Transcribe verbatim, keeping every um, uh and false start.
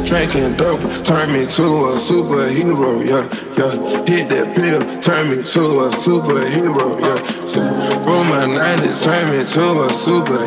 drinking dope, turn me to a superhero, yeah, yeah. Hit that pill, turn me to a superhero, yeah. From my nineties, turn me to a superhero.